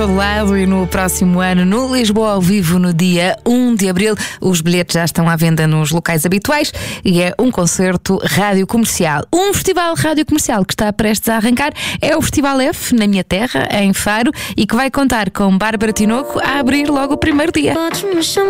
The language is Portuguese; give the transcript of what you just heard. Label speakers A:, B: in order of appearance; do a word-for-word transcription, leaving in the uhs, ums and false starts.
A: todo lado e no próximo ano no Lisboa ao vivo no dia um de abril. Os bilhetes já estão à venda nos locais habituais e é um concerto rádio comercial. Um festival rádio comercial que está prestes a arrancar é o Festival F, na minha terra, em Faro, e que vai contar com Bárbara Tinoco a abrir logo o primeiro dia.